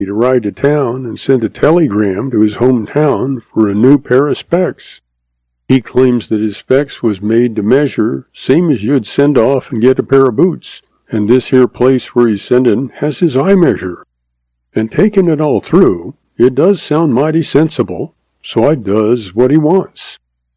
to ride to town and send a telegram to his hometown for a new pair of specs. He claims that his specs was made to measure, same as you'd send off and get a pair of boots, and this here place where he's sending has his eye measure. And taking it all through, it does sound mighty sensible, so I does what he wants.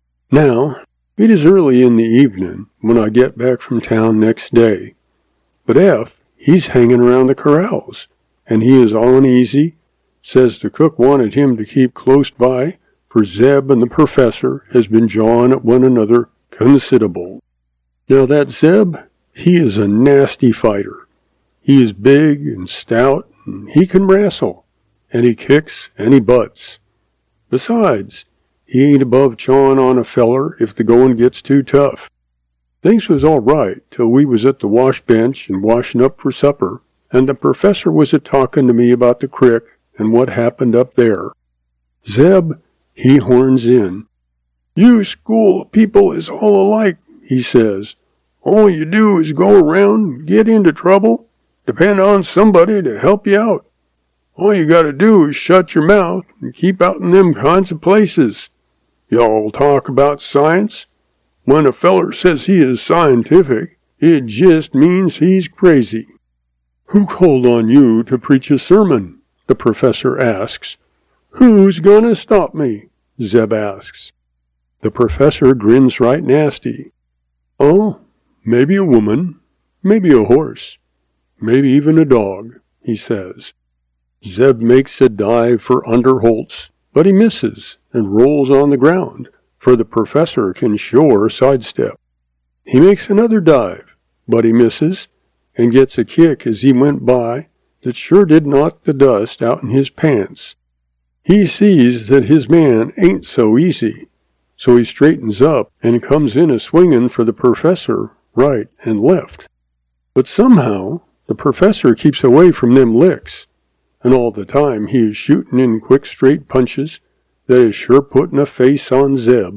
Now, it is early in the evening when I get back from town next day, but he's hanging around the corrals, and he is all uneasy, says the cook wanted him to keep close by, for Zeb and the professor has been jawing at one another considerable. Now that Zeb, he is a nasty fighter. He is big and stout, and he can wrestle, and he kicks and he butts. Besides, he ain't above chawing on a feller if the going gets too tough. Things was all right till we was at the wash bench and washing up for supper, and the professor was a-talking to me about the crick and what happened up there. Zeb, he horns in. "You school people is all alike," he says. "All you do is go around and get into trouble, depend on somebody to help you out. All you gotta do is shut your mouth and keep out in them kinds of places. Y'all talk about science. When a feller says he is scientific, it just means he's crazy." "Who called on you to preach a sermon?" the professor asks. "Who's gonna stop me?" Zeb asks. The professor grins right nasty. "Oh, maybe a woman, maybe a horse, maybe even a dog," he says. Zeb makes a dive for Underholtz, but he misses and rolls on the ground, for the professor can sure sidestep. He makes another dive, but he misses, and gets a kick as he went by that sure did knock the dust out in his pants. He sees that his man ain't so easy, so he straightens up and comes in a-swinging for the professor right and left. But somehow the professor keeps away from them licks, and all the time he is shooting in quick straight punches that is sure putting a face on Zeb.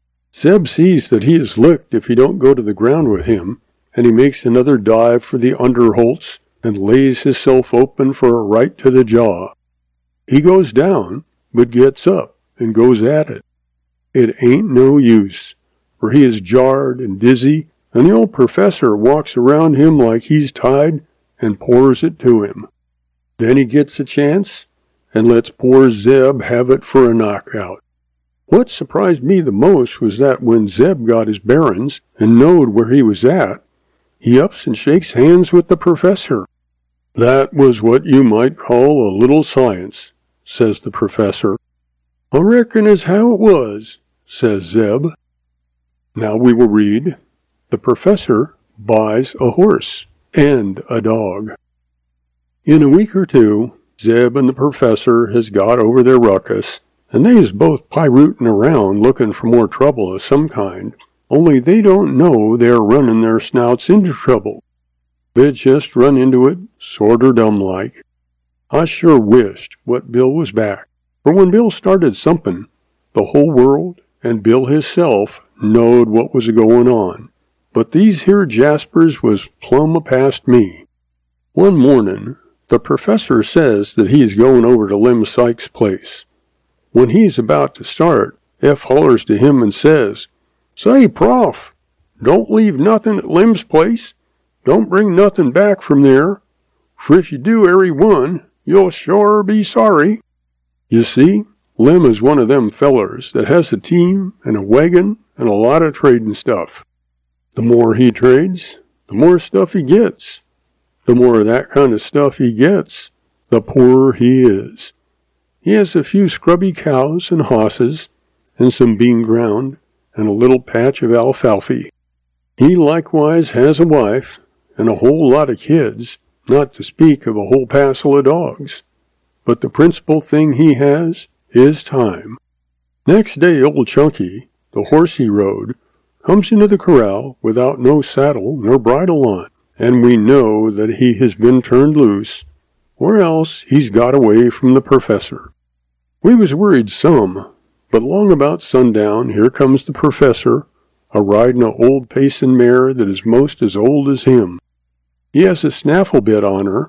Zeb sees that he is licked if he don't go to the ground with him, and he makes another dive for the Underholtz and lays himself open for a right to the jaw. He goes down, but gets up and goes at it. It ain't no use, for he is jarred and dizzy, and the old professor walks around him like he's tied and pours it to him. Then he gets a chance and lets poor Zeb have it for a knockout. What surprised me the most was that when Zeb got his bearings and knowed where he was at, he ups and shakes hands with the professor. "That was what you might call a little science," says the professor. "I reckon as how it was," says Zeb. Now we will read, The Professor Buys a Horse and a Dog. In a week or two, Zeb and the professor has got over their ruckus, and they is both pie-rooting around looking for more trouble of some kind, only they don't know they are running their snouts into trouble. They just run into it, sorter dumb-like. I sure wished what Bill was back, for when Bill started something, the whole world and Bill hisself knowed what was a-going on. But these here Jaspers was plumb a-past me. One morning, the professor says that he is going over to Lem Sykes' place. When he is about to start, F hollers to him and says, "Say, Prof, don't leave nothing at Lem's place. Don't bring nothing back from there, for if you do every one, you'll sure be sorry." You see, Lem is one of them fellers that has a team and a wagon and a lot of trading stuff. The more he trades, the more stuff he gets. The more of that kind of stuff he gets, the poorer he is. He has a few scrubby cows and hosses, and some bean ground, and a little patch of alfalfa. He likewise has a wife, and a whole lot of kids, not to speak of a whole passel of dogs. But the principal thing he has is time. Next day old Chunky, the horse he rode, comes into the corral without no saddle nor bridle on, and we know that he has been turned loose, or else he's got away from the professor. We was worried some, but long about sundown here comes the professor, a-riding a old pacin' mare that is most as old as him. He has a snaffle bit on her,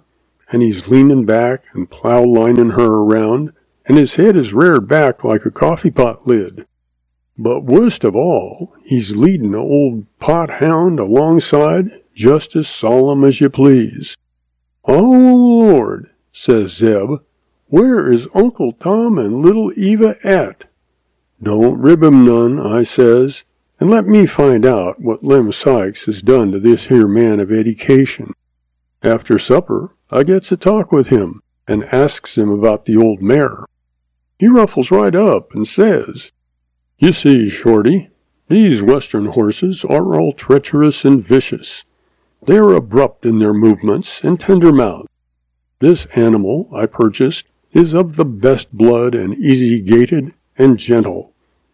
and he's leaning back and plow-lining her around, and his head is reared back like a coffee pot lid. But worst of all, he's leading the old pot hound alongside, just as solemn as you please. "Oh, Lord," says Zeb, "where is Uncle Tom and little Eva at?" "Don't rib 'em none," I says, "and let me find out what Lem Sykes has done to this here man of edication." After supper, I gets a talk with him, and asks him about the old mare. He ruffles right up and says, "You see, Shorty, these western horses are all treacherous and vicious. They are abrupt in their movements and tender-mouthed. This animal I purchased is of the best blood and easy-gaited and gentle.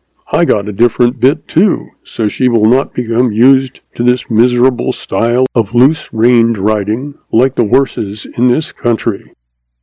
I got a different bit, too, so she will not become used to this miserable style of loose-reined riding like the horses in this country."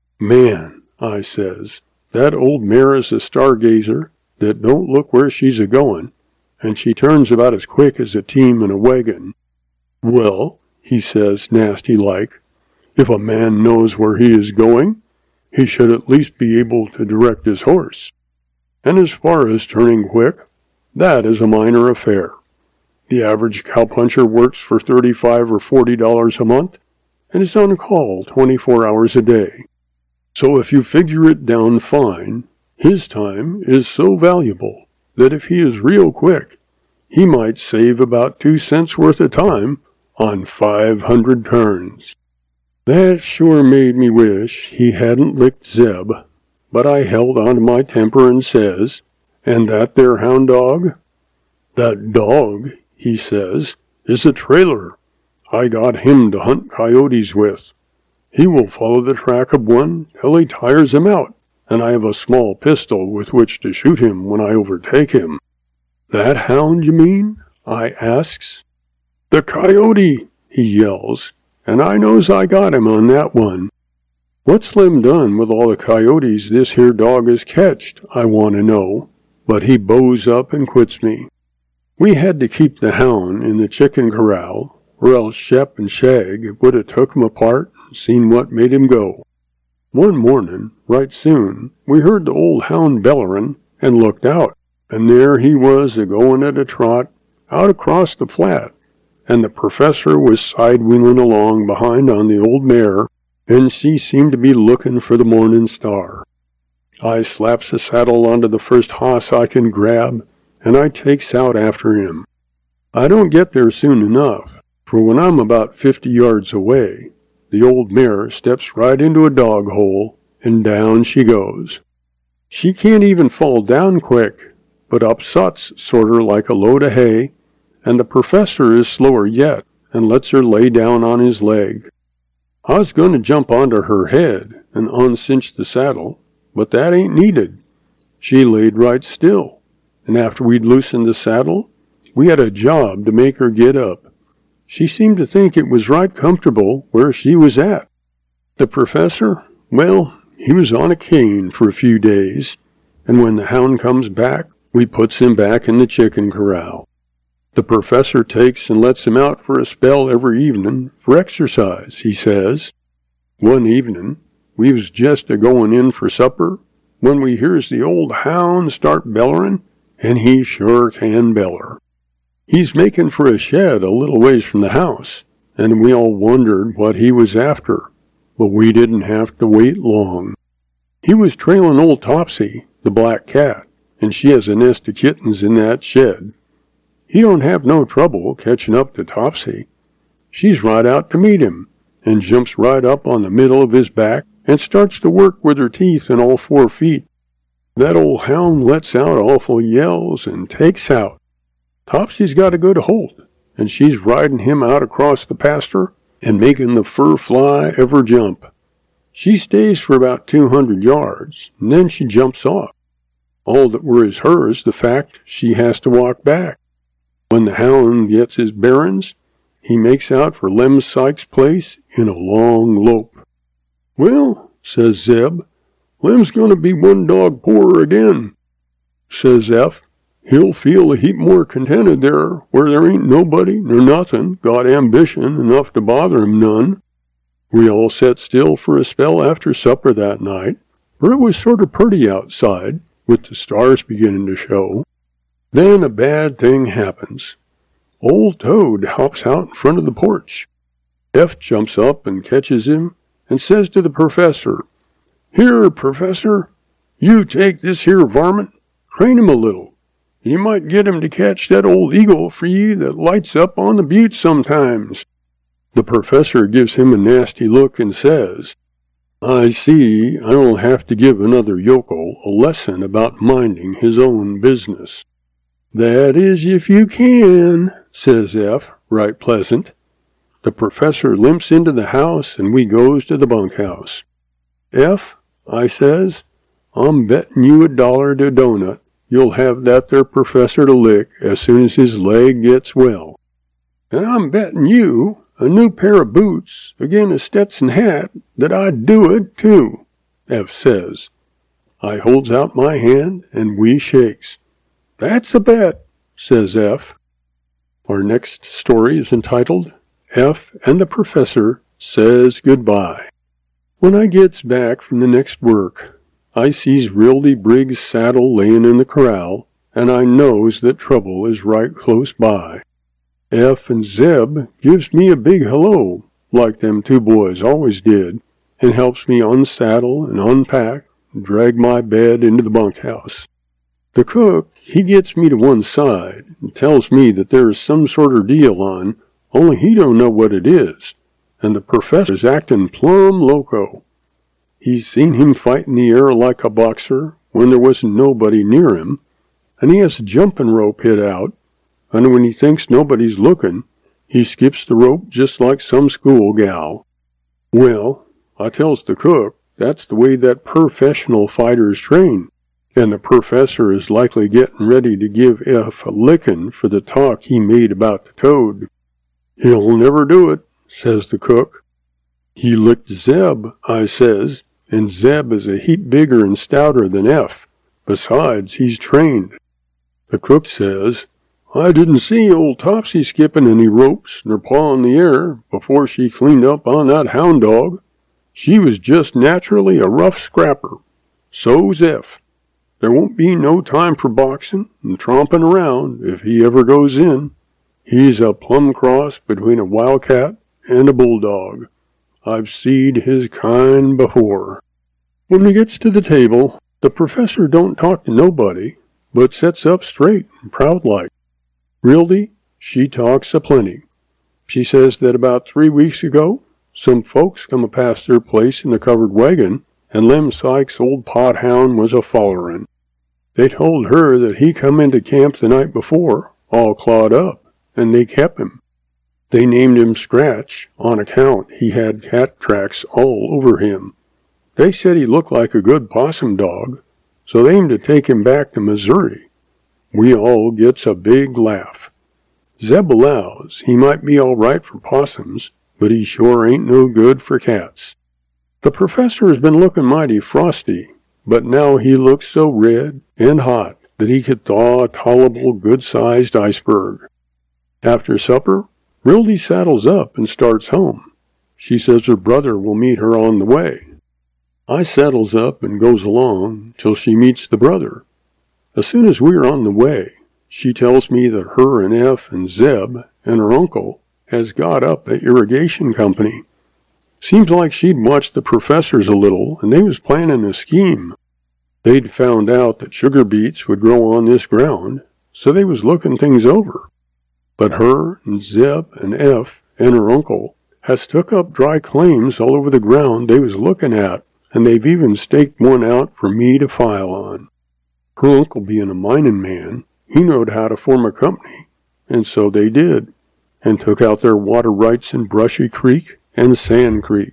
"Man," I says, "that old mare is a stargazer that don't look where she's a-going, and she turns about as quick as a team in a wagon." "Well," he says, nasty-like, "if a man knows where he is going, he should at least be able to direct his horse. And as far as turning quick, that is a minor affair. The average cowpuncher works for $35 or $40 a month, and is on call 24 hours a day. So if you figure it down fine, his time is so valuable that if he is real quick, he might save about 2 cents worth of time on 500 turns." That sure made me wish he hadn't licked Zeb, but I held on to my temper and says, "And that there hound dog?" "That dog," he says, "is a trailer. I got him to hunt coyotes with. He will follow the track of one till he tires him out, and I have a small pistol with which to shoot him when I overtake him." "That hound, you mean?" I asks. "The coyote," he yells, "and I knows I got him on that one." "What's Lem done with all the coyotes this here dog has catched, I want to know?" But he bows up and quits me. We had to keep the hound in the chicken corral, or else Shep and Shag would have took him apart and seen what made him go. One morning, right soon, we heard the old hound bellerin' and looked out, and there he was a-going at a trot out across the flat, and the professor was side-wheeling along behind on the old mare, and she seemed to be looking for the morning star. I slaps the saddle onto the first hoss I can grab, and I takes out after him. I don't get there soon enough, for when I'm about 50 yards away, the old mare steps right into a dog hole, and down she goes. She can't even fall down quick, but upsets sorter like a load of hay, and the professor is slower yet, and lets her lay down on his leg. I was going to jump onto her head and uncinch the saddle, but that ain't needed. She laid right still, and after we'd loosened the saddle, we had a job to make her get up. She seemed to think it was right comfortable where she was at. The professor, well, he was on a cane for a few days, and when the hound comes back, we puts him back in the chicken corral. The professor takes and lets him out for a spell every evening for exercise, he says. One evening, we was just a-going in for supper when we hears the old hound start bellerin', and he sure can beller. He's making for a shed a little ways from the house, and we all wondered what he was after, but we didn't have to wait long. He was trailing old Topsy, the black cat, and she has a nest of kittens in that shed. He don't have no trouble catching up to Topsy. She's right out to meet him, and jumps right up on the middle of his back and starts to work with her teeth in all 4 feet. That old hound lets out awful yells and takes out. Topsy's got a good hold, and she's riding him out across the pasture and making the fur fly ever jump. She stays for about 200 yards, and then she jumps off. All that worries her is the fact she has to walk back. When the hound gets his bearings, he makes out for Lem Sykes' place in a long lope. "Well," says Zeb, "Lem's going to be one dog poorer again." Says F, "He'll feel a heap more contented there where there ain't nobody nor nothing got ambition enough to bother him none." We all sat still for a spell after supper that night, for it was sort of pretty outside, with the stars beginning to show. Then a bad thing happens. Old Toad hops out in front of the porch. F jumps up and catches him and says to the professor, "Here, Professor, you take this here varmint, train him a little. You might get him to catch that old eagle for ye that lights up on the butte sometimes." The professor gives him a nasty look and says, "I see I'll have to give another yokel a lesson about minding his own business." "That is if you can," says F, right pleasant. The professor limps into the house and we goes to the bunkhouse. "F," I says, "I'm betting you $1 to a donut you'll have that there professor to lick as soon as his leg gets well. And I'm betting you a new pair of boots agin a Stetson hat that I'd do it too," F says. I holds out my hand and we shakes. "That's a bet," says F. Our next story is entitled, F and the Professor Says Goodbye. When I gets back from the next work, I sees Rildy Briggs' saddle layin' in the corral, and I knows that trouble is right close by. F and Zeb gives me a big hello, like them two boys always did, and helps me unsaddle and unpack and drag my bed into the bunkhouse. The cook, he gets me to one side and tells me that there is some sort of deal on, only he don't know what it is, and the professor's actin' plumb loco. He's seen him fight in the air like a boxer when there wasn't nobody near him, and he has a jumping rope hid out, and when he thinks nobody's looking, he skips the rope just like some school gal. Well, I tells the cook that's the way that professional fighter's trained, and the professor is likely getting ready to give F a licking for the talk he made about the toad. "He'll never do it," says the cook. "He licked Zeb," I says, "and Zeb is a heap bigger and stouter than F. Besides, he's trained." The cook says, "I didn't see old Topsy skipping any ropes nor pawing the air before she cleaned up on that hound dog. She was just naturally a rough scrapper. So's F. There won't be no time for boxing and tromping around if he ever goes in. He's a plumb cross between a wildcat and a bulldog. I've seed his kind before." When we gets to the table, the professor don't talk to nobody, but sets up straight and proud-like. Rildy, she talks a-plenty. She says that about 3 weeks ago, some folks come past their place in a covered wagon, and Lem Sykes' old pot-hound was a-follerin'. They told her that he come into camp the night before, all clawed up, and they kep him. They named him Scratch, on account he had cat tracks all over him. They said he looked like a good possum dog, so they aimed to take him back to Missouri. We all gets a big laugh. Zeb allows he might be all right for possums, but he sure ain't no good for cats. The professor has been looking mighty frosty, but now he looks so red and hot that he could thaw a tolerable good-sized iceberg. After supper, Rildy saddles up and starts home. She says her brother will meet her on the way. I saddles up and goes along till she meets the brother. As soon as we're on the way, she tells me that her and F and Zeb and her uncle has got up a irrigation company. Seems like she'd watched the professors a little, and they was planning a scheme. They'd found out that sugar beets would grow on this ground, so they was looking things over. But her and Zeb and F and her uncle has took up dry claims all over the ground they was looking at, and they've even staked one out for me to file on. Her uncle being a mining man, he knowed how to form a company, and so they did, and took out their water rights in Brushy Creek and Sand Creek.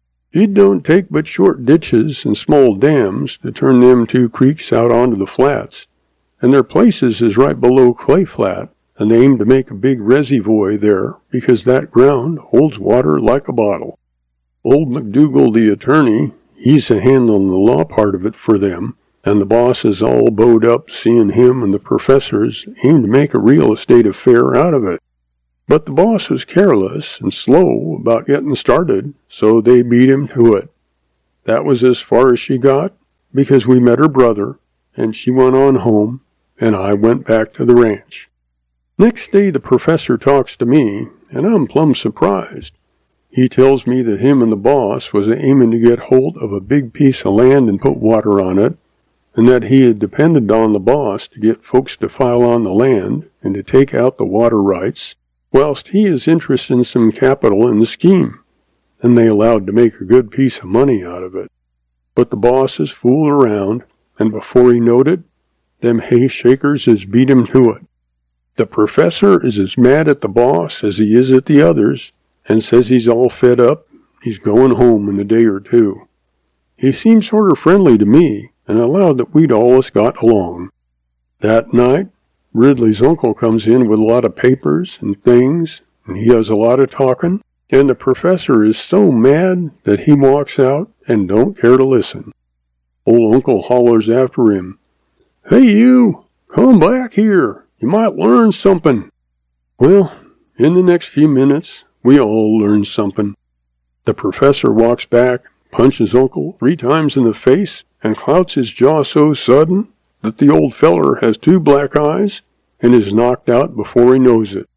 It don't take but short ditches and small dams to turn them two creeks out onto the flats, and their places is right below Clay Flat, and they aim to make a big reservoir there because that ground holds water like a bottle. Old McDougal, the attorney, he's a handling the law part of it for them, and the boss is all bowed up seeing him and the professors aim to make a real estate affair out of it. But the boss was careless and slow about getting started, so they beat him to it. That was as far as she got, because we met her brother, and she went on home, and I went back to the ranch. Next day the professor talks to me, and I'm plumb surprised. He tells me that him and the boss was aiming to get hold of a big piece of land and put water on it, and that he had depended on the boss to get folks to file on the land and to take out the water rights, whilst he is interested in some capital in the scheme, and they allowed to make a good piece of money out of it. But the boss has fooled around, and before he knowed it, them hay shakers has beat him to it. The professor is as mad at the boss as he is at the others, and says he's all fed up. He's going home in a day or two. He seemed sort of friendly to me, and allowed that we'd always got along. That night, Ridley's uncle comes in with a lot of papers and things, and he does a lot of talking, and the professor is so mad that he walks out and don't care to listen. Old Uncle hollers after him, "Hey you, come back here. You might learn something." Well, in the next few minutes, we all learn something. The professor walks back, punches Uncle 3 times in the face, and clouts his jaw so sudden that the old feller has 2 black eyes and is knocked out before he knows it.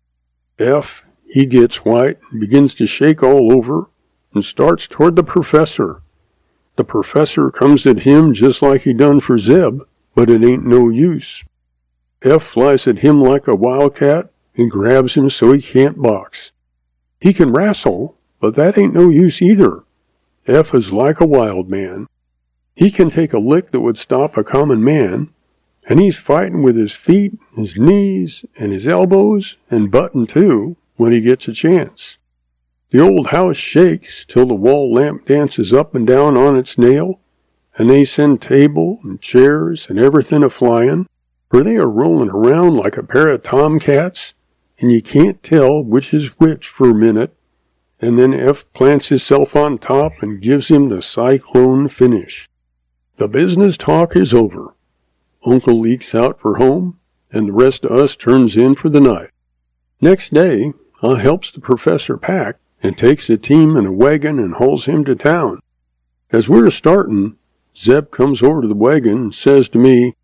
He gets white and begins to shake all over and starts toward the professor. The professor comes at him just like he done for Zeb, but it ain't no use. Flies at him like a wildcat and grabs him so he can't box. He can wrestle, but that ain't no use either. Is like a wild man. He can take a lick that would stop a common man, and he's fighting with his feet, his knees, and his elbows, and button too, when he gets a chance. The old house shakes till the wall lamp dances up and down on its nail, and they send table and chairs and everything a-flying, for they are rolling around like a pair of tomcats, and you can't tell which is which for a minute, and then plants himself on top and gives him the cyclone finish. The business talk is over. Uncle leaks out for home, and the rest of us turns in for the night. Next day, I helps the professor pack and takes a team and a wagon and hauls him to town. As we're starting, Zeb comes over to the wagon and says to me,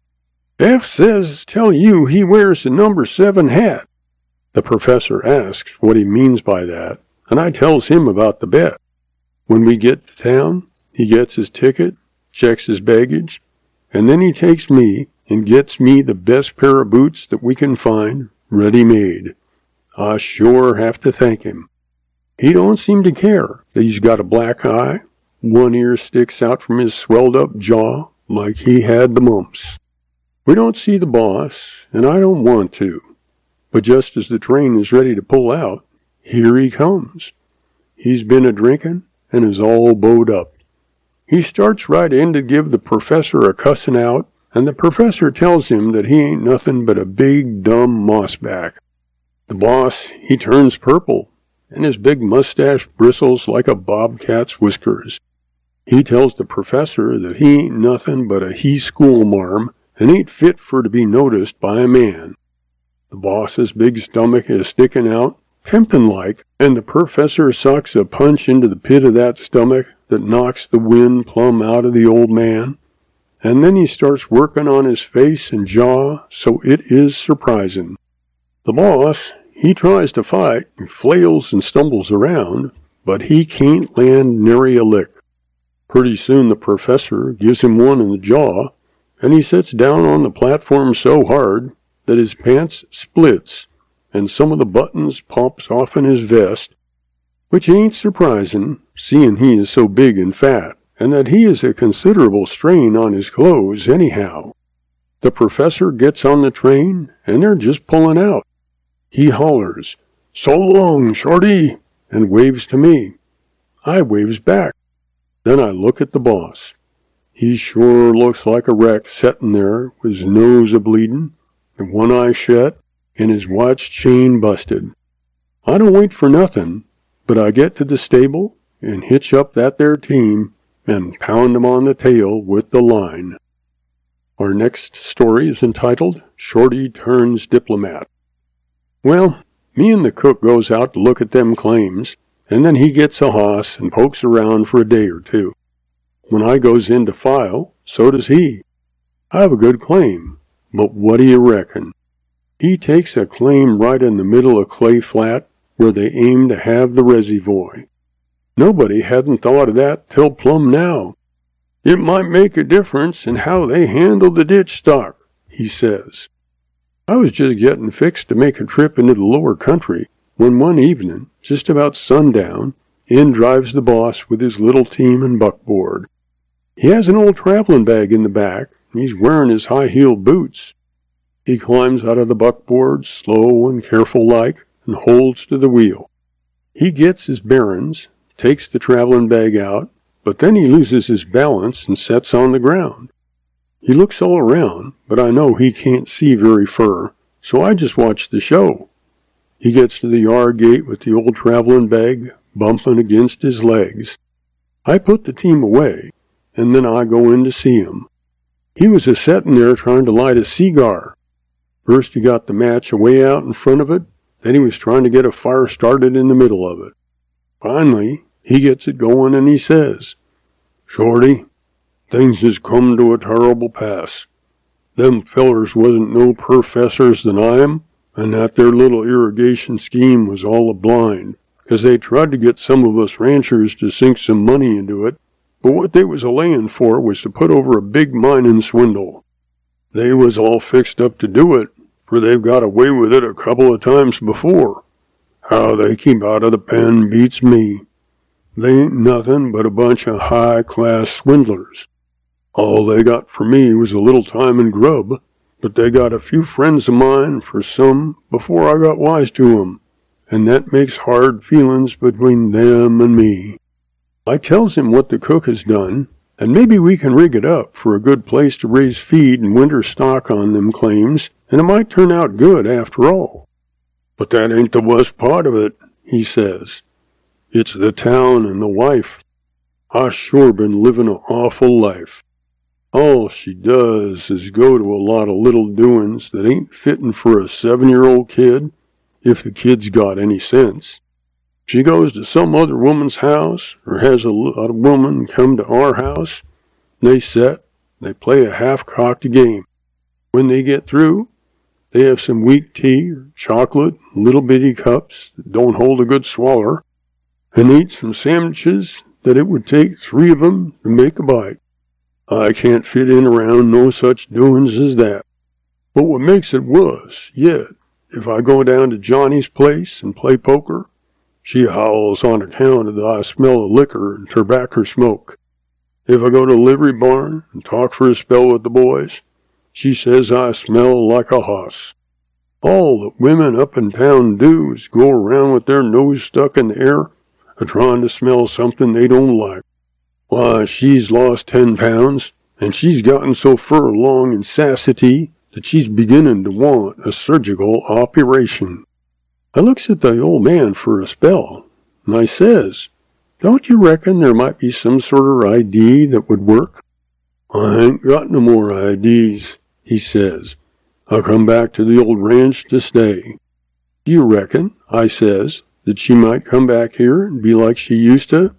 says tell you he wears the number 7 hat. The professor asks what he means by that, and I tells him about the bet. When we get to town, he gets his ticket, checks his baggage, and then he takes me and gets me the best pair of boots that we can find, ready-made. I sure have to thank him. He don't seem to care that he's got a black eye, one ear sticks out from his swelled-up jaw like he had the mumps. We don't see the boss, and I don't want to. But just as the train is ready to pull out, here he comes. He's been a-drinking and is all bowed up. He starts right in to give the professor a cussing out, and the professor tells him that he ain't nothing but a big, dumb mossback. The boss, he turns purple, and his big mustache bristles like a bobcat's whiskers. He tells the professor that he ain't nothing but a he-schoolmarm and ain't fit for to be noticed by a man. The boss's big stomach is sticking out, pimpin'-like, and the professor sucks a punch into the pit of that stomach that knocks the wind plumb out of the old man, and then he starts working on his face and jaw, so it is surprising. The boss, he tries to fight and flails and stumbles around, but he can't land nary a lick. Pretty soon the professor gives him one in the jaw, and he sits down on the platform so hard that his pants splits, and some of the buttons pops off in his vest, which ain't surprising, seeing he is so big and fat, and that he is a considerable strain on his clothes anyhow. The professor gets on the train, and they're just pulling out. He hollers, "So long, Shorty," and waves to me. I waves back. Then I look at the boss. He sure looks like a wreck settin' there with his nose a-bleedin', and one eye shut, and his watch chain busted. I don't wait for nothing, but I get to the stable and hitch up that there team and pound 'em on the tail with the line. Our next story is entitled Shorty Turns Diplomat. Well, Me and the cook goes out to look at them claims, and then he gets a hoss and pokes around for a day or two. When I goes in to file, so does he. I have a good claim, but what do you reckon? He takes a claim right in the middle of Clay Flat, where they aim to have the reservoir. Nobody hadn't thought of that till plumb now. It might make a difference in how they handle the ditch stock, he says. I was just getting fixed to make a trip into the lower country when one evening, just about sundown, in drives the boss with his little team and buckboard. He has an old traveling bag in the back, and he's wearing his high-heeled boots. He climbs out of the buckboard, slow and careful-like, and holds to the wheel. He gets his bearings, takes the traveling bag out, but then he loses his balance and sets on the ground. He looks all around, but I know he can't see very fur, so I just watch the show. He gets to the yard gate with the old traveling bag bumping against his legs. I put the team away, and then I go in to see him. He was a-settin' there trying to light a cigar. First he got the match away out in front of it, then he was trying to get a fire started in the middle of it. Finally, he gets it going and he says, "Shorty, things has come to a terrible pass. Them fellers wasn't no professors than I am, and that their little irrigation scheme was all a blind, 'cause they tried to get some of us ranchers to sink some money into it, but what they was a-layin' for was to put over a big mining swindle. They was all fixed up to do it, for they've got away with it a couple of times before. How they keep out of the pen beats me. They ain't nothing but a bunch of high-class swindlers. All they got for me was a little time and grub, but they got a few friends of mine for some before I got wise to 'em, and that makes hard feelings between them and me. I tells him what the cook has done, and maybe we can rig it up for a good place to raise feed and winter stock on them claims, and it might turn out good after all. But that ain't the worst part of it, he says. It's the town and the wife. I sure been living an awful life. All she does is go to a lot of little doings that ain't fitting for a 7-year-old kid, if the kid's got any sense. She goes to some other woman's house, or has a woman come to our house, and they play a half-cocked game. When they get through, they have some weak tea or chocolate in little bitty cups that don't hold a good swaller, and eat some sandwiches that it would take 3 of 'em to make a bite. I can't fit in around no such doings as that. But what makes it worse yet, if I go down to Johnny's place and play poker, she howls on account of the I smell of liquor and tobacco smoke. If I go to the livery barn and talk for a spell with the boys, she says I smell like a hoss. All that women up in town do is go around with their nose stuck in the air, a-trying to smell something they don't like. Why, she's lost 10 pounds, and she's gotten so fur along in sassity that she's beginning to want a surgical operation. I looks at the old man for a spell, and I says, "Don't you reckon there might be some sort of ID that would work?" "I ain't got no more IDs," he says. "I come back to the old ranch to stay." "Do you reckon," I says, "that she might come back here and be like she used to?"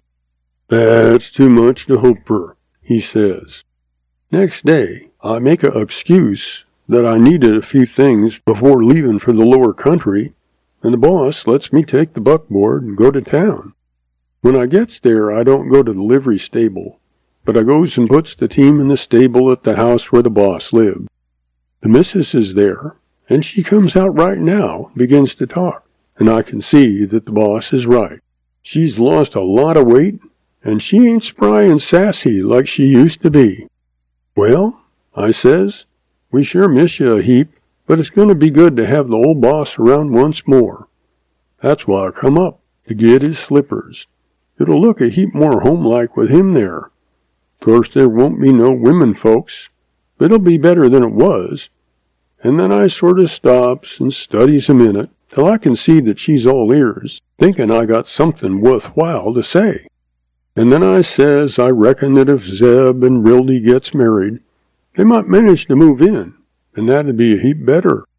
"That's too much to hope for," he says. Next day, I make a excuse that I needed a few things before leaving for the lower country, and the boss lets me take the buckboard and go to town. When I gets there, I don't go to the livery stable, but I goes and puts the team in the stable at the house where the boss lived. The missus is there, and she comes out right now and begins to talk, and I can see that the boss is right. She's lost a lot of weight, and she ain't spry and sassy like she used to be. "Well," I says, "we sure miss you a heap, but it's going to be good to have the old boss around once more. That's why I come up, to get his slippers. It'll look a heap more home-like with him there. Of course, there won't be no women folks, but it'll be better than it was." And then I sort of stops and studies a minute, till I can see that she's all ears, thinking I got something worthwhile to say. And then I says I reckon that if Zeb and Rildy gets married, they might manage to move in, and that'd be a heap better.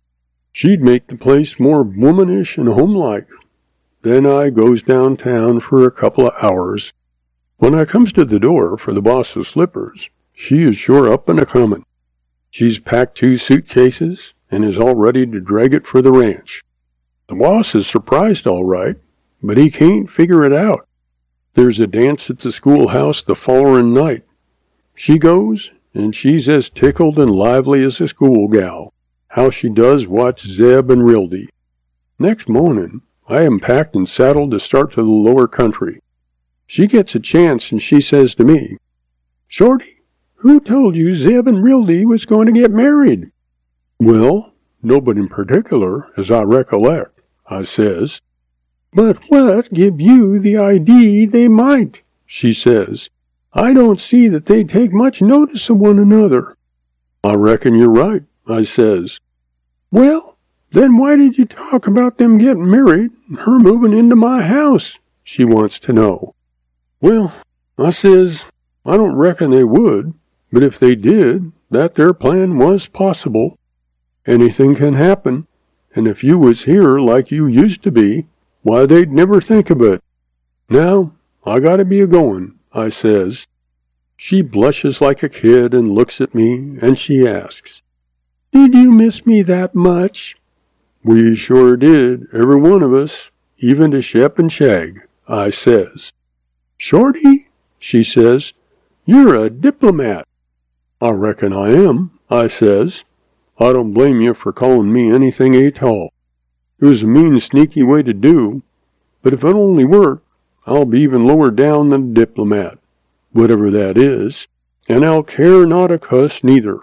She'd make the place more womanish and homelike. Then I goes downtown for a couple of hours. When I comes to the door for the boss's slippers, she is sure up and a-comin'. She's packed 2 suitcases and is all ready to drag it for the ranch. The boss is surprised all right, but he can't figure it out. There's a dance at the schoolhouse the followin' night. She goes, and she's as tickled and lively as a school gal. How she does watch Zeb and Rildy. Next mornin', I am packed and saddled to start to the lower country. She gets a chance and she says to me, "Shorty, who told you Zeb and Rildy was going to get married?" "Well, nobody in particular, as I recollect," I says. "But what give you the idee they might?" she says. "I don't see that they take much notice of one another." "I reckon you're right," I says. "Well, then why did you talk about them getting married and her moving into my house?" she wants to know. "Well," I says, "I don't reckon they would, but if they did, that their plan was possible. Anything can happen, and if you was here like you used to be, why they'd never think of it. Now, I gotta be a-goin', I says." She blushes like a kid and looks at me, and she asks, "Did you miss me that much?" "We sure did, every one of us, even to Shep and Shag," I says. "Shorty," she says, "you're a diplomat." "I reckon I am," I says. "I don't blame you for calling me anything at all. It was a mean, sneaky way to do, but if it only worked, I'll be even lower down than a diplomat, whatever that is, and I'll care not a cuss neither."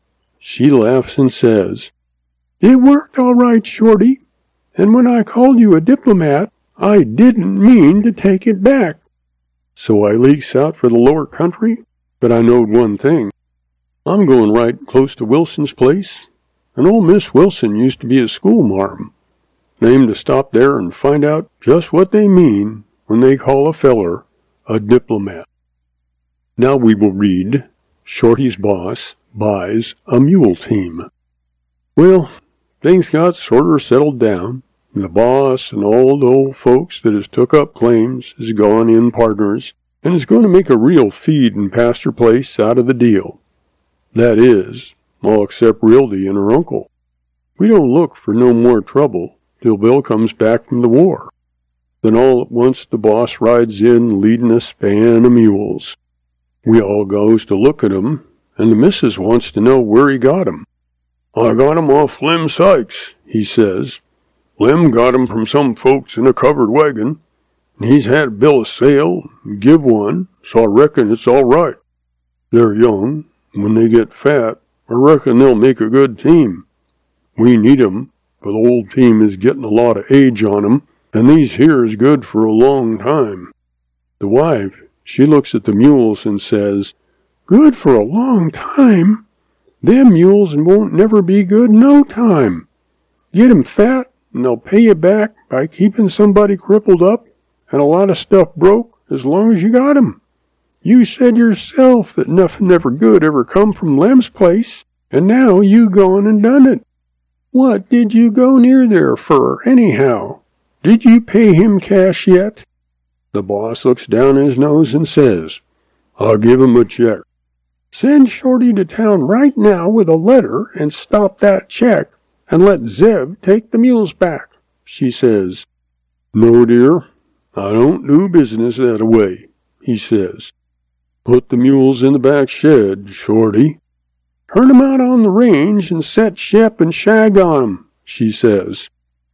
She laughs and says, "It worked all right, Shorty, and when I called you a diplomat, I didn't mean to take it back." So I leaks out for the lower country, but I knowed one thing. I'm going right close to Wilson's place, and old Miss Wilson used to be a schoolmarm. Named to stop there and find out just what they mean when they call a feller a diplomat. Now we will read Shorty's Boss Buys a Mule Team. Well, things got sorter settled down, and the boss and all the old folks that has took up claims has gone in partners, and is going to make a real feed and pasture place out of the deal. That is, all except Rildy and her uncle. We don't look for no more trouble till Bill comes back from the war. Then all at once the boss rides in leading a span of mules. We all goes to look at 'em, and the missus wants to know where he got 'em. "I got 'em off Lem Sykes," he says. "Lem got 'em from some folks in a covered wagon, and he's had a bill of sale and give one, so I reckon it's all right. They're young, and when they get fat, I reckon they'll make a good team. We need 'em, for the old team is getting a lot of age on 'em, and these here is good for a long time." The wife, she looks at the mules and says, "Good for a long time? Them mules won't never be good no time. Get 'em fat, and they'll pay you back by keeping somebody crippled up and a lot of stuff broke as long as you got 'em. You said yourself that nothing ever good ever come from Lem's place, and now you gone and done it. What did you go near there for, anyhow? Did you pay him cash yet?" The boss looks down his nose and says, "I'll give him a check." "Send Shorty to town right now with a letter and stop that check, and let Zeb take the mules back," she says. "No, dear, I don't do business that way," he says. "Put the mules in the back shed, Shorty." "Turn 'em out on the range and set Shep and Shag on 'em," she says.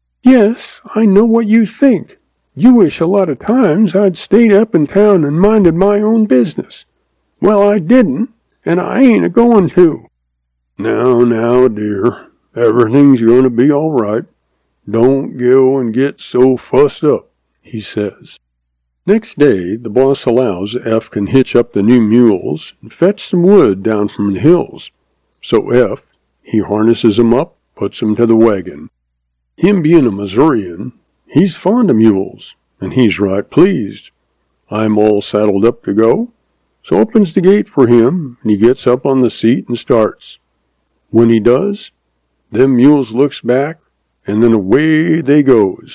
"Yes, I know what you think. You wish a lot of times I'd stayed up in town and minded my own business. Well, I didn't, and I ain't a-going to." Now, dear, everything's going to be all right. Don't go and get so fussed up," he says. Next day, the boss allows F can hitch up the new mules and fetch some wood down from the hills. So F, he harnesses 'em up, puts 'em to the wagon. Him being a Missourian, he's fond of mules, and he's right pleased. I'm all saddled up to go, so opens the gate for him, and he gets up on the seat and starts. When he does, them mules looks back and then away they goes.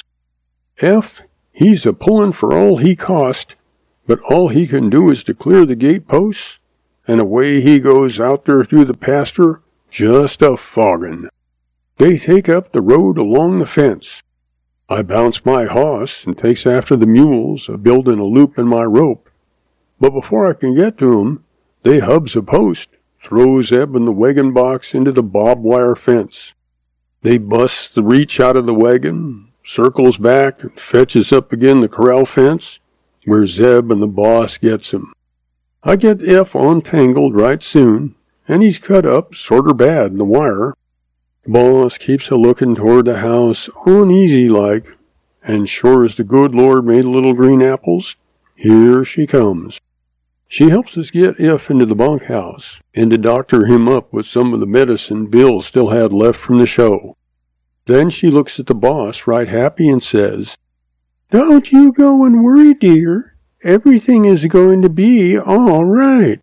Eph, he's a-pullin' for all he cost, but all he can do is to clear the gate posts, and away he goes out there through the pasture, just a-foggin'. They take up the road along the fence. I bounce my hoss and takes after the mules, a-buildin' a loop in my rope. But before I can get to 'em, they hubs a post, throws Zeb and the wagon box into the barbed wire fence. They busts the reach out of the wagon, circles back, and fetches up again the corral fence, where Zeb and the boss gets 'em. I get Eph untangled right soon, and he's cut up sorter bad in the wire. The boss keeps a-lookin' toward the house uneasy-like, and sure as the good Lord made little green apples, here she comes. She helps us get Eph into the bunkhouse, and to doctor him up with some of the medicine Bill still had left from the show. Then she looks at the boss right happy and says, "Don't you go and worry, dear. Everything is going to be all right."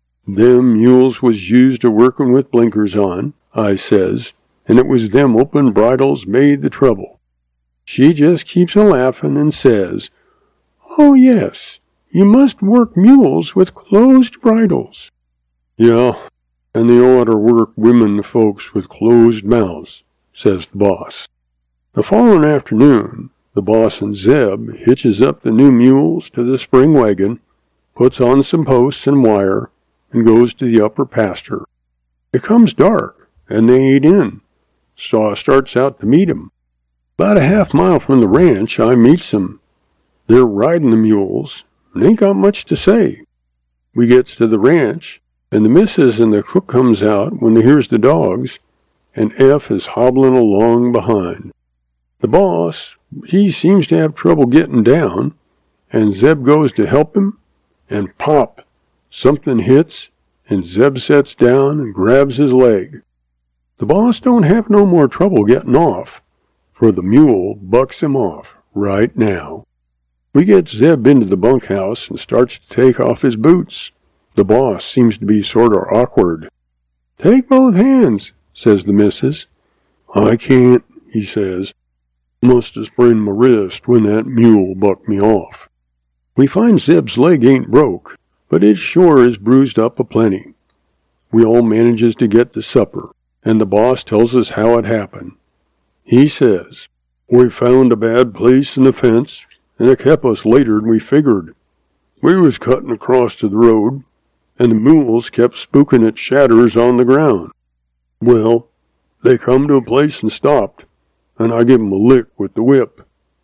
"Them mules was used to workin' with blinkers on," I says, "and it was them open bridles made the trouble." She just keeps a-laughin' and says, "Oh, yes, you must work mules with closed bridles." "Yeah, and they oughter work women folks with closed mouths," says the boss. The following afternoon, the boss and Zeb hitches up the new mules to the spring wagon, puts on some posts and wire, and goes to the upper pasture. It comes dark, and they ain't in, so I starts out to meet 'em. About a half-mile from the ranch, I meets 'em. They're riding the mules, and ain't got much to say. We gets to the ranch, and the missus and the cook comes out when they hears the dogs, and Eph is hobbling along behind. The boss, he seems to have trouble getting down, and Zeb goes to help him, and pop, something hits, and Zeb sets down and grabs his leg. The boss don't have no more trouble getting off, for the mule bucks him off right now. We get Zeb into the bunkhouse and starts to take off his boots. The boss seems to be sort of awkward. "Take both hands," says the missus. "I can't," he says. "Must have sprained my wrist when that mule bucked me off." We find Zeb's leg ain't broke, but it sure is bruised up a-plenty. We all manages to get to supper, and the boss tells us how it happened. He says, "We found a bad place in the fence, and it kept us later'n we figured. We was cutting across to the road, and the mules kept spooking at shadders on the ground. Well, they come to a place and stopped, and I give 'em a lick with the whip.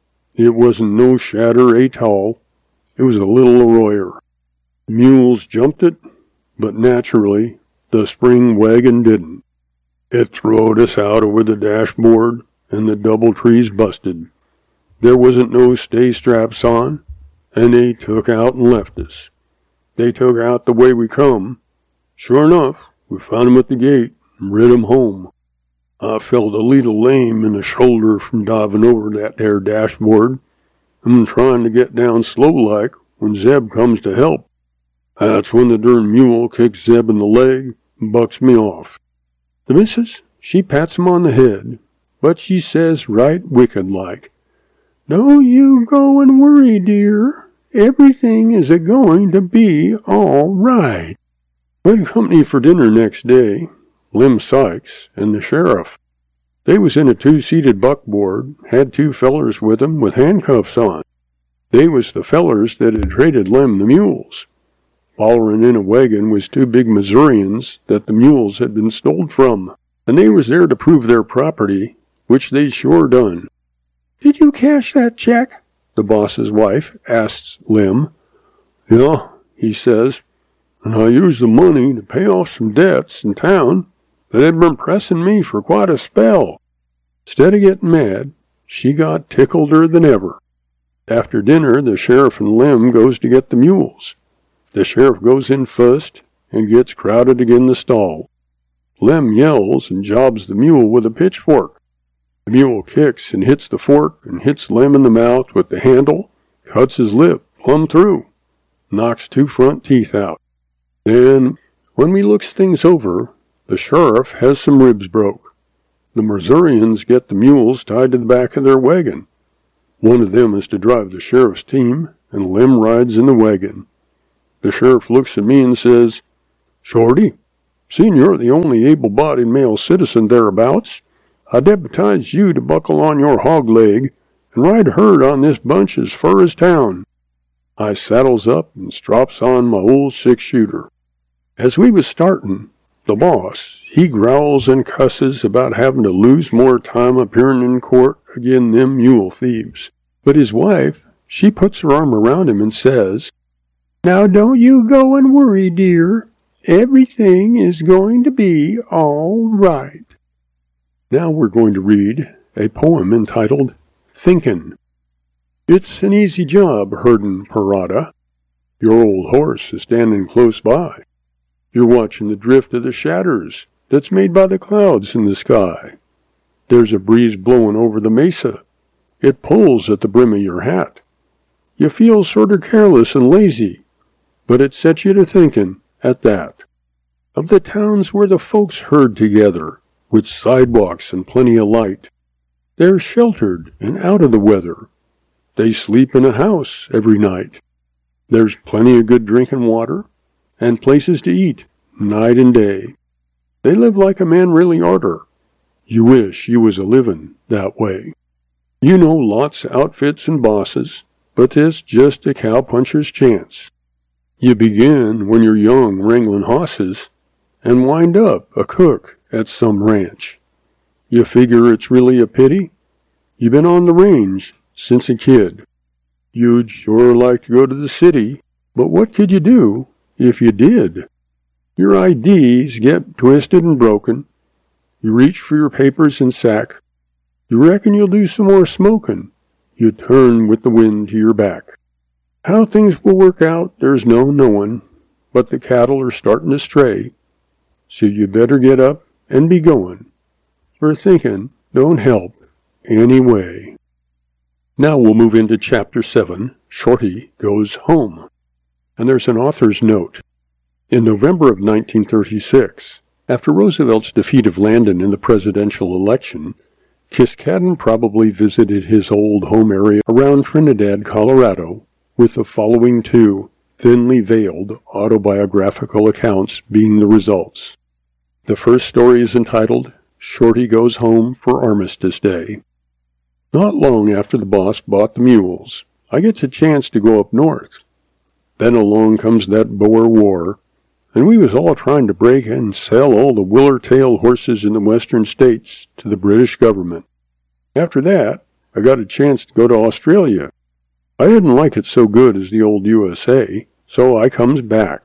It wasn't no shadder a-tall. It was a little arroyer. The mules jumped it, but naturally, the spring wagon didn't. It throwed us out over the dashboard, and the double trees busted. There wasn't no stay straps on, and they took out and left us. They took out the way we come. Sure enough, we found 'em at the gate and rid 'em home. I felt a leetle lame in the shoulder from diving over that there dashboard, and trying to get down slow-like when Zeb comes to help. That's when the darn mule kicks Zeb in the leg and bucks me off." The missus, she pats him on the head, but she says right wicked-like, "Don't you go and worry, dear. Everything is a-going to be all right." We had company for dinner next day, Lem Sykes and the sheriff. They was in a two-seated buckboard, had two fellers with 'em with handcuffs on. They was the fellers that had traded Lem the mules. Follerin' in a wagon was two big Missourians that the mules had been stole from, and they was there to prove their property, which they sure done. "Did you cash that check?" the boss's wife asks Lem. "Yeah," he says, "and I used the money to pay off some debts in town that had been pressing me for quite a spell." Instead of getting mad, she got tickleder than ever. After dinner, the sheriff and Lem goes to get the mules. The sheriff goes in first and gets crowded agin the stall. Lem yells and jobs the mule with a pitchfork. The mule kicks and hits the fork and hits Lem in the mouth with the handle, cuts his lip plumb through, knocks two front teeth out. Then, when we looks things over, the sheriff has some ribs broke. The Missourians get the mules tied to the back of their wagon. One of them is to drive the sheriff's team, and Lem rides in the wagon. The sheriff looks at me and says, "Shorty, seeing you're the only able-bodied male citizen thereabouts, I deputize you to buckle on your hog leg and ride herd on this bunch as fur as town." I saddles up and strops on my old 6-shooter. As we was starting, the boss, he growls and cusses about having to lose more time appearing in court agin them mule thieves. But his wife, she puts her arm around him and says, "Now don't you go and worry, dear. Everything is going to be all right." Now we're going to read a poem entitled Thinkin'. It's an easy job herdin' Parada. Your old horse is standing close by. You're watching the drift of the shadders that's made by the clouds in the sky. There's a breeze blowing over the mesa. It pulls at the brim of your hat. You feel sorter careless and lazy, but it sets you to thinkin' at that. Of the towns where the folks herd together, with sidewalks and plenty of light. They're sheltered and out of the weather. They sleep in a house every night. There's plenty of good drinking water and places to eat night and day. They live like a man really orter. You wish you was a-livin' that way. You know lots of outfits and bosses, but it's just a cowpuncher's chance. You begin when you're young wrangling hosses and wind up a cook at some ranch. You figure it's really a pity? You've been on the range since a kid. You'd sure like to go to the city, but what could you do if you did? Your IDs get twisted and broken. You reach for your papers and sack. You reckon you'll do some more smoking. You turn with the wind to your back. How things will work out, there's no knowin', but the cattle are starting to stray. So you better get up and be goin', for thinkin' don't help anyway. Now we'll move into Chapter 7, Shorty Goes Home. And there's an author's note. In November of 1936, after Roosevelt's defeat of Landon in the presidential election, Kiskaddon probably visited his old home area around Trinidad, Colorado, with the following two thinly veiled autobiographical accounts being the results. The first story is entitled, Shorty Goes Home for Armistice Day. Not long after the boss bought the mules, I gets a chance to go up north. Then along comes that Boer War, and we was all trying to break and sell all the willer-tail horses in the western states to the British government. After that, I got a chance to go to Australia. I didn't like it so good as the old USA, so I comes back.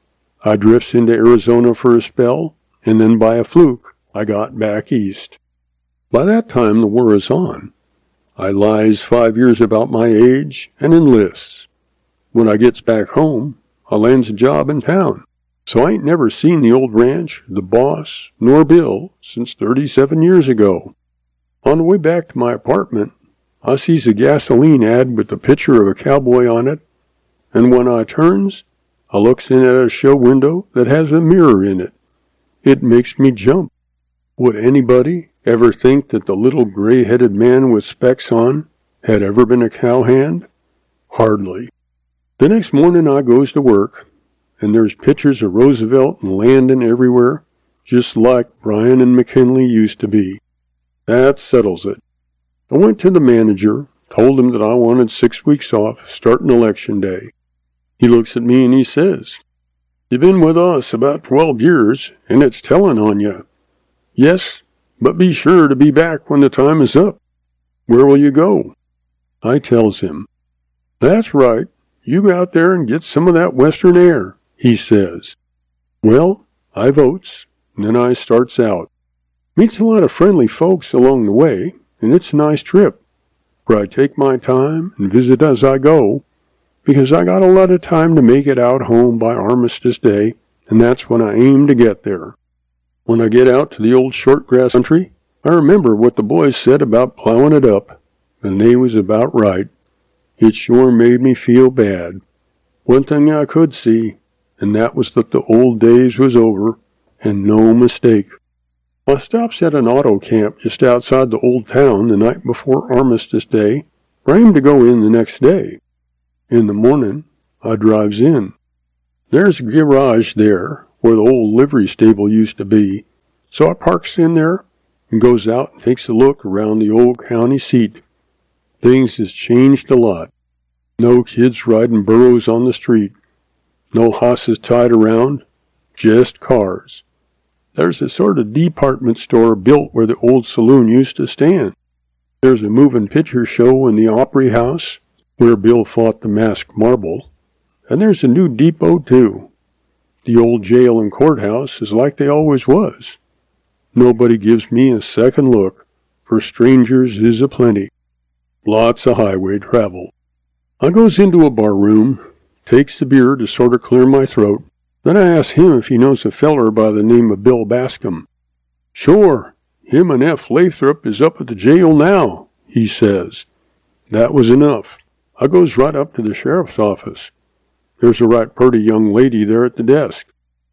I drifts into Arizona for a spell, and then by a fluke, I got back east. By that time, the war is on. I lies 5 years about my age and enlists. When I gets back home, I lands a job in town. So I ain't never seen the old ranch, the boss, nor Bill since 37 years ago. On the way back to my apartment, I sees a gasoline ad with the picture of a cowboy on it, and when I turns, I looks in at a show window that has a mirror in it. It makes me jump. Would anybody ever think that the little gray-headed man with specs on had ever been a cowhand? Hardly. The next morning I goes to work, and there's pictures of Roosevelt and Landon everywhere, just like Bryan and McKinley used to be. That settles it. I went to the manager, told him that I wanted 6 weeks off, starting election day. He looks at me and he says, "You've been with us about 12 years, and it's telling on you." "Yes, but be sure to be back when the time is up." "Where will you go?" I tells him. "That's right. You go out there and get some of that western air," he says. Well, I votes, and then I starts out. Meets a lot of friendly folks along the way, and it's a nice trip, where I take my time and visit as I go, because I got a lot of time to make it out home by Armistice Day, and that's when I aim to get there. When I get out to the old shortgrass country, I remember what the boys said about plowing it up, and they was about right. It sure made me feel bad. One thing I could see, and that was that the old days was over, and no mistake. I stops at an auto camp just outside the old town the night before Armistice Day, for I aim to go in the next day. In the morning, I drives in. There's a garage there, where the old livery stable used to be, so I parks in there and goes out and takes a look around the old county seat. Things has changed a lot. No kids riding burros on the street. No hosses tied around. Just cars. There's a sort of department store built where the old saloon used to stand. There's a moving picture show in the Opry House, where Bill fought the masked marble. And there's a new depot, too. The old jail and courthouse is like they always was. Nobody gives me a second look, for strangers is aplenty. Lots of highway travel. I goes into a bar room, takes the beer to sort of clear my throat. Then I asks him if he knows a feller by the name of Bill Bascom. Sure, him and F. Lathrop is up at the jail now, he says. That was enough. I goes right up to the sheriff's office. There's a right purty young lady there at the desk.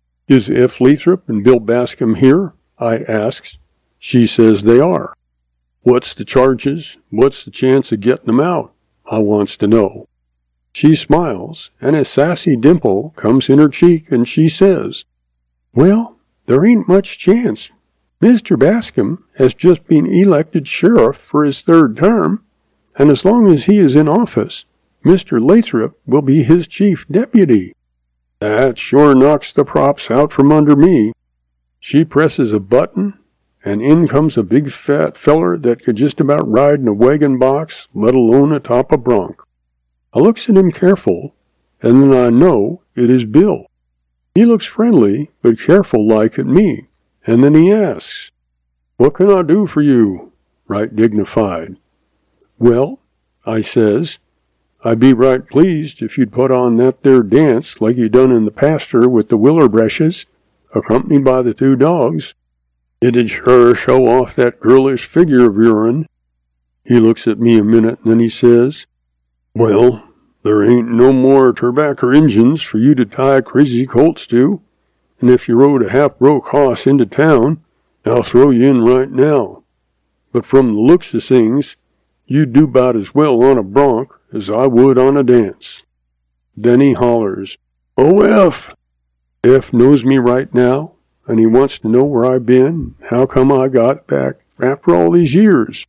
Is F. Lathrop and Bill Bascom here? I asks. She says they are. What's the charges? What's the chance of getting them out? I wants to know. She smiles, and a sassy dimple comes in her cheek, and she says, Well, there ain't much chance. Mr. Bascom has just been elected sheriff for his third term, and as long as he is in office, Mr. Lathrop will be his chief deputy. That sure knocks the props out from under me. She presses a button, and in comes a big fat feller that could just about ride in a wagon box, let alone atop a bronc. I looks at him careful, and then I know it is Bill. He looks friendly, but careful-like at me, and then he asks, What can I do for you? Right dignified. Well, I says, I'd be right pleased if you'd put on that there dance like you done in the pasture with the willer brushes, accompanied by the 2 dogs. It'd sure show off that girlish figure of your'n. He looks at me a minute, and then he says, Well, there ain't no more tobacco Injuns for you to tie crazy colts to, and if you rode a half-broke hoss into town, I'll throw you in right now. But from the looks of things, you'd do about as well on a bronc as I would on a dance. Then he hollers, Oh, F! F knows me right now, and he wants to know where I've been, how come I got back after all these years.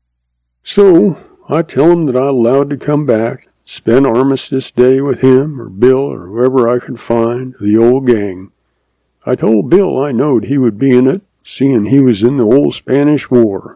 So I tell him that I allowed to come back, spend Armistice Day with him or Bill or whoever I could find, the old gang. I told Bill I knowed he would be in it, seeing he was in the old Spanish War.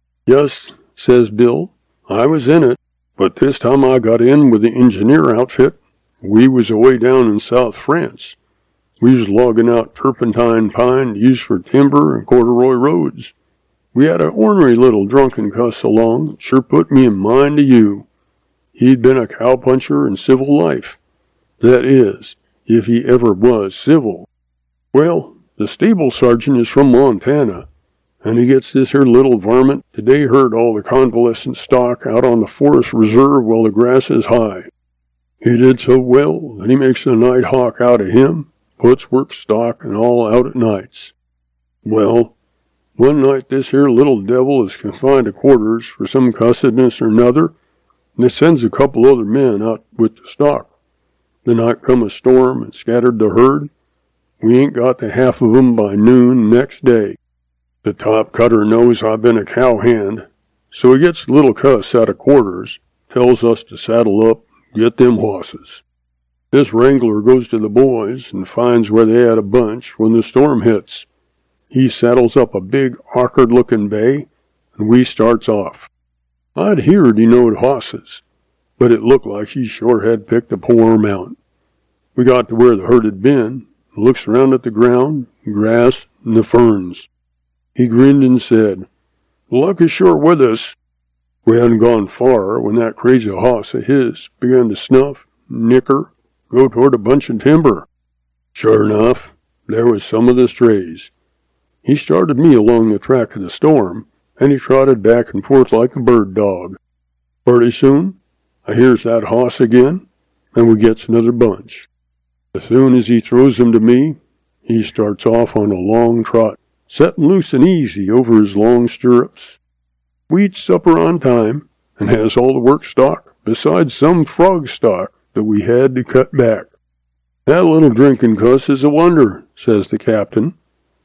Yes, says Bill, I was in it, but this time I got in with the engineer outfit. We was away down in South France. We was logging out turpentine pine used for timber and corduroy roads. We had a ornery little drunken cuss along that sure put me in mind of you. He'd been a cowpuncher in civil life. That is, if he ever was civil. Well, the stable sergeant is from Montana, and he gets this here little varmint today herd all the convalescent stock out on the forest reserve while the grass is high. He did so well that he makes a night hawk out of him, puts work stock and all out at nights. Well, one night this here little devil is confined to quarters for some cussedness or another, and they sends a couple other men out with the stock. The night come a storm and scattered the herd. We ain't got the half of 'em by noon next day. The top cutter knows I've been a cowhand, so he gets the little cuss out of quarters, tells us to saddle up, get them hosses. This wrangler goes to the boys and finds where they had a bunch when the storm hits. He saddles up a big, awkward-looking bay, and we starts off. I'd heard he knowed hosses, but it looked like he sure had picked a poor mount. We got to where the herd had been, and looks around at the ground, grass, and the ferns. He grinned and said, Luck is sure with us. We hadn't gone far when that crazy hoss of his began to snuff, nicker, go toward a bunch of timber. Sure enough, there was some of the strays. He started me along the track of the storm, and he trotted back and forth like a bird dog. Pretty soon, I hears that hoss again, and we gets another bunch. As soon as he throws them to me, he starts off on a long trot, setting loose and easy over his long stirrups. We eat supper on time, and has all the work stock, besides some frog stock that we had to cut back. That little drinking cuss is a wonder, says the captain.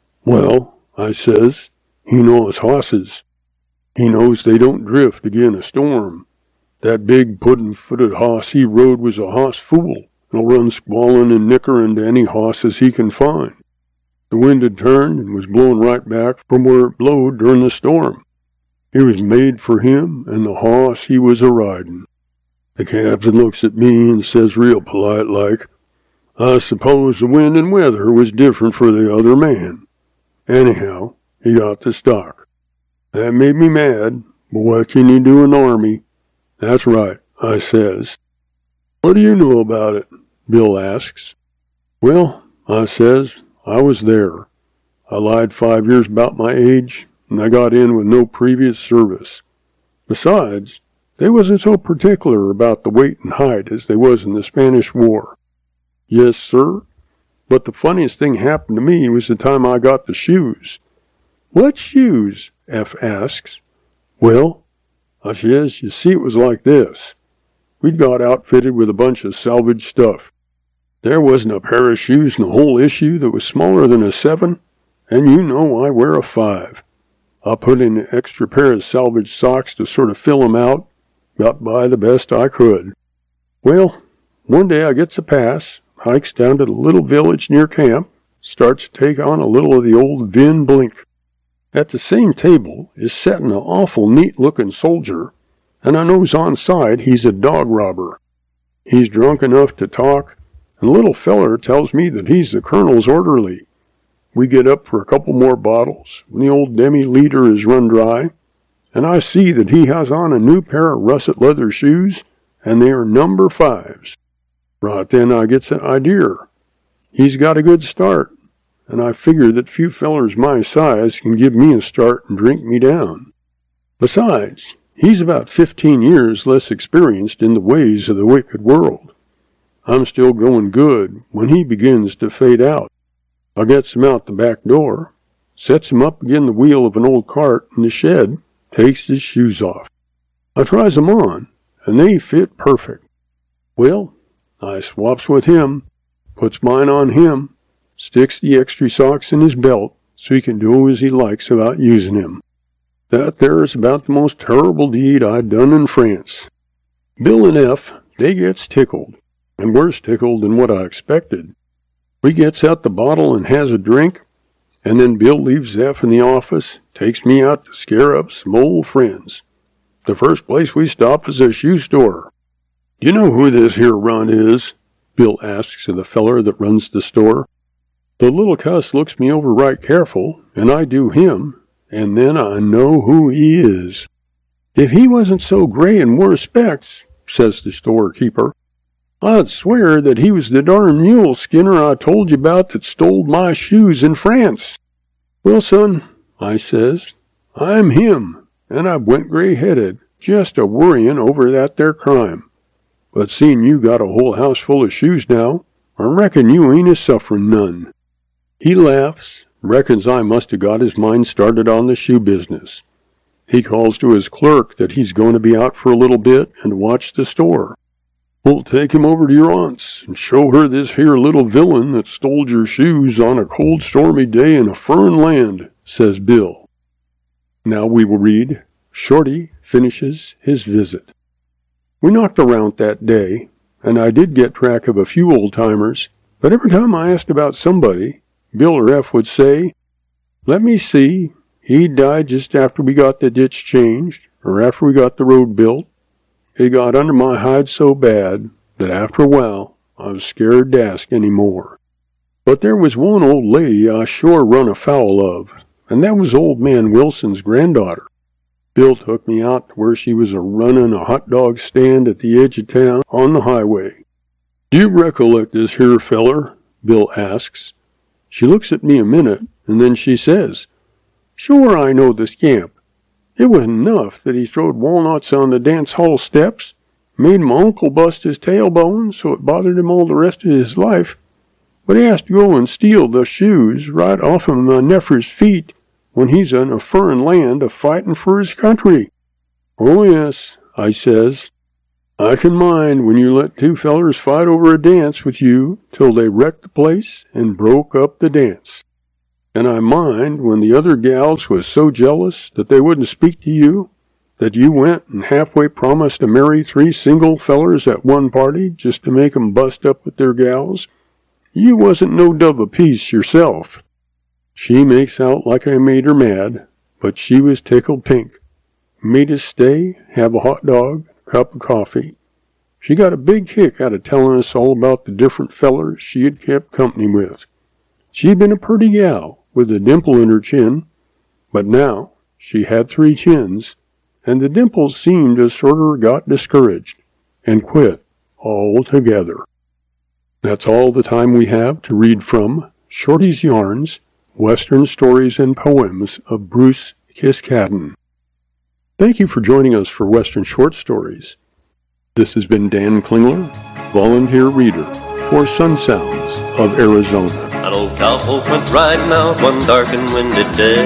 Well, I says, he knows hosses. He knows they don't drift agin a storm. That big puddin'-footed hoss he rode was a hoss fool, and'll run squallin' and nickerin' to any hosses he can find. The wind had turned and was blowin' right back from where it blowed during the storm. It was made for him and the hoss he was a-ridin'. The captain looks at me and says real polite like, I suppose the wind and weather was different for the other man. Anyhow, he got the stock. That made me mad, but what can you do in the army? That's right, I says. What do you know about it? Bill asks. Well, I says, I was there. I lied 5 years about my age, and I got in with no previous service. Besides, they wasn't so particular about the weight and height as they was in the Spanish War. Yes, sir, but the funniest thing happened to me was the time I got the shoes. What shoes? F asks. Well, I says, you see, it was like this. We'd got outfitted with a bunch of salvage stuff. There wasn't a pair of shoes in the whole issue that was smaller than a 7, and you know I wear a 5. I put in an extra pair of salvage socks to sort of fill 'em out, got by the best I could. Well, one day I gets a pass, hikes down to the little village near camp, starts to take on a little of the old vin blink. At the same table is settin' an awful neat-looking soldier, and I knows on side he's a dog robber. He's drunk enough to talk, and the little feller tells me that he's the colonel's orderly. We get up for a couple more bottles when the old demi-liter is run dry, and I see that he has on a new pair of russet leather shoes, and they are number 5s. Right then I gets an idea. He's got a good start, and I figure that few fellers my size can give me a start and drink me down. Besides, he's about 15 years less experienced in the ways of the wicked world. I'm still going good when he begins to fade out. I gets him out the back door, sets him up agin the wheel of an old cart in the shed, takes his shoes off. I tries 'em on, and they fit perfect. Well, I swaps with him, puts mine on him, sticks the extra socks in his belt so he can do as he likes about using him. That there is about the most terrible deed I'd done in France. Bill and F, they gets tickled, and worse tickled than what I expected. We gets out the bottle and has a drink, and then Bill leaves F in the office, takes me out to scare up some old friends. The first place we stop is a shoe store. "You know who this here runt is?" Bill asks of the feller that runs the store. The little cuss looks me over right careful, and I do him, and then I know who he is. "If he wasn't so gray and wore specs," says the storekeeper, "I'd swear that he was the darn mule skinner I told you about that stole my shoes in France." "Well, son," I says, "I'm him, and I went gray-headed, just a-worryin' over that there crime. But seeing you got a whole house full of shoes now, I reckon you ain't a-sufferin' none." He laughs, reckons I must have got his mind started on the shoe business. He calls to his clerk that he's going to be out for a little bit and watch the store. "We'll take him over to your aunt's and show her this here little villain that stole your shoes on a cold stormy day in a furrin land," says Bill. Now we will read Shorty Finishes His Visit. We knocked around that day, and I did get track of a few old-timers, but every time I asked about somebody, Bill or F would say, "Let me see, he died just after we got the ditch changed, or after we got the road built." It got under my hide so bad that after a while I was scared to ask any more. But there was one old lady I sure run afoul of, and that was old man Wilson's granddaughter. Bill took me out to where she was a-running a hot dog stand at the edge of town on the highway. "Do you recollect this here feller?" Bill asks. She looks at me a minute, and then she says, "Sure I know the scamp. It wasn't enough that he throwed walnuts on the dance hall steps, made my uncle bust his tailbone so it bothered him all the rest of his life, but he has to go and steal the shoes right off of my nephew's feet when he's in a foreign land a-fightin' for his country. Oh yes, I says, I can mind when you let two fellers fight over a dance with you till they wrecked the place and broke up the dance. And I mind when the other gals was so jealous that they wouldn't speak to you, that you went and halfway promised to marry 3 single fellers at one party just to make 'em bust up with their gals. You wasn't no dove of peace yourself. She makes out like I made her mad, but she was tickled pink. Made us stay, have a hot dog, cup of coffee. She got a big kick out of telling us all about the different fellers she had kept company with. She'd been a pretty gal with a dimple in her chin, but now she had 3 chins, and the dimples seemed to sorter got discouraged and quit altogether. That's all the time we have to read from Shorty's Yarns, Western Stories and Poems of Bruce Kiskaden. Thank you for joining us for Western Short Stories. This has been Dan Klingler, volunteer reader for Sun Sounds of Arizona. An old cowpoke went riding out one dark and windy day.